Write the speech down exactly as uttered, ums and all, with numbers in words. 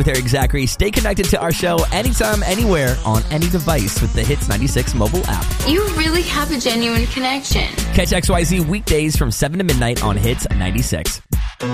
with Eric Zachary. Stay connected to our show anytime, anywhere, on any device with the Hits ninety-six mobile app. You really have a genuine connection. Catch X Y Z weekdays from seven to midnight on Hits ninety-six.